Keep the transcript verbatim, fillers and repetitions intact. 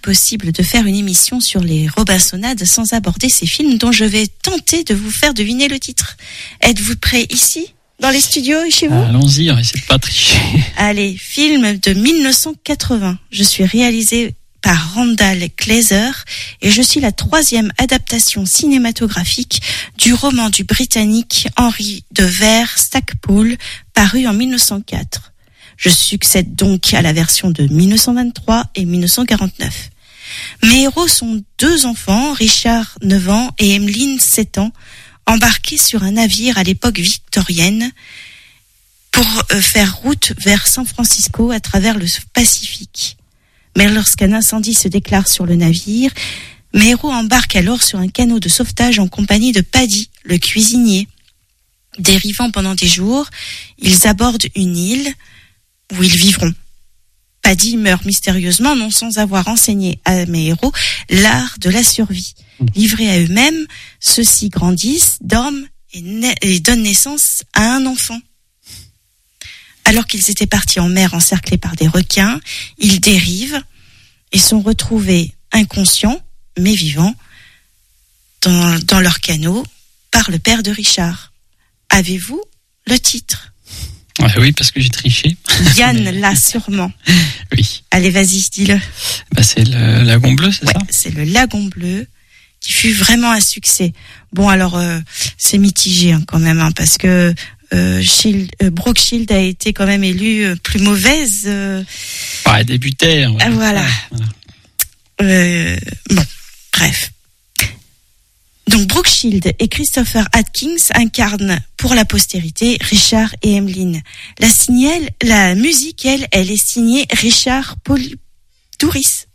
possible de faire une émission sur les Robinsonades sans aborder ces films dont je vais tenter de vous faire deviner le titre. Êtes-vous prêts ici, dans les studios et chez vous ? Allons-y, on va essayer de pas tricher. Allez, film de dix-neuf cent quatre-vingts. Je suis réalisé par Randall Kleiser et je suis la troisième adaptation cinématographique du roman du Britannique Henry de Vere Stackpole, paru en mille neuf cent quatre. Je succède donc à la version de dix-neuf cent vingt-trois et dix-neuf cent quarante-neuf. Mes héros sont deux enfants, Richard, neuf ans, et Emmeline, sept ans, embarqués sur un navire à l'époque victorienne pour faire route vers San Francisco à travers le Pacifique. Mais lorsqu'un incendie se déclare sur le navire, mes héros embarquent alors sur un canot de sauvetage en compagnie de Paddy, le cuisinier. Dérivant pendant des jours, ils abordent une île où ils vivront. Paddy meurt mystérieusement, non sans avoir enseigné à mes héros l'art de la survie. Livrés à eux-mêmes, ceux-ci grandissent, dorment et, na- et donnent naissance à un enfant. Alors qu'ils étaient partis en mer encerclés par des requins, ils dérivent et sont retrouvés inconscients, mais vivants, dans, dans leur canot par le père de Richard. Avez-vous le titre ? Ah oui, parce que j'ai triché. Yann Mais... l'a sûrement. Oui. Allez, vas-y, dis-le. Bah, c'est le Lagon Bleu, c'est ouais, ça ? C'est le Lagon Bleu, qui fut vraiment un succès. Bon, alors, euh, c'est mitigé hein, quand même, hein, parce que euh, Shield, euh, Brooke Shield a été quand même élue euh, plus mauvaise. Euh... Ah, elle débutait. Ah, voilà. voilà. Euh, bon, bref. Donc Brooke Shield et Christopher Atkins incarnent pour la postérité Richard et Emmeline. La signale, la musique, elle, elle est signée Richard Polidouris.